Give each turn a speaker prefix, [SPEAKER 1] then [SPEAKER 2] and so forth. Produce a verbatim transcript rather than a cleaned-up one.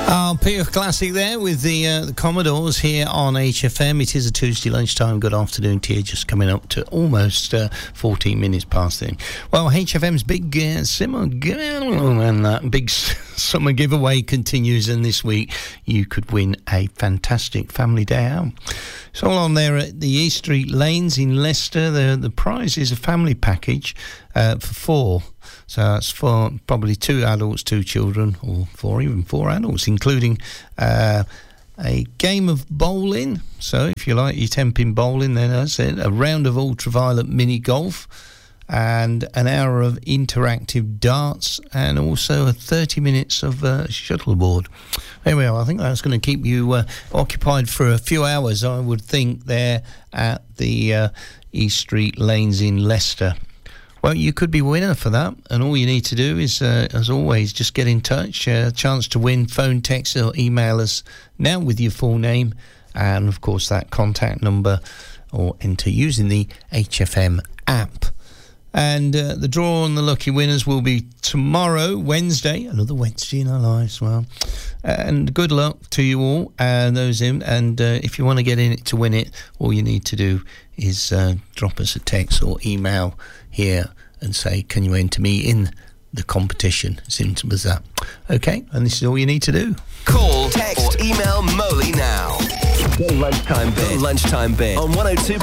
[SPEAKER 1] Oh, Peter Classic there with the uh, the Commodores here on H F M. It is a Tuesday lunchtime. Good afternoon to you. Just coming up to almost uh, fourteen minutes past then. Well, H F M's big uh, summer and that big summer giveaway continues, and this week you could win a fantastic family day out. It's all on there at the East Street Lanes in Leicester. The the prize is a family package uh, for four. So that's for probably two adults, two children, or four, even four adults, including uh, a game of bowling. So if you like your ten-pin bowling, then that's it. A round of ultraviolet mini golf, and an hour of interactive darts, and also a thirty minutes of uh, shuttleboard. Anyway, I think that's going to keep you uh, occupied for a few hours, I would think, there at the uh, East Street Lanes in Leicester. Well, you could be a winner for that, and all you need to do is, uh, as always, just get in touch. A uh, chance to win, phone, text or email us now with your full name and, of course, that contact number, or enter using the H F M app. And uh, the draw on the lucky winners will be tomorrow, Wednesday, another Wednesday in our lives. Well, and good luck to you all, and those in. And uh, if you want to get in it to win it, all you need to do is uh, drop us a text or email here and say, can you enter me in the competition? Simple as that. Okay, and this is all you need to do.
[SPEAKER 2] Call, text or email Moley now. The lunchtime bit. The lunchtime bit on one oh two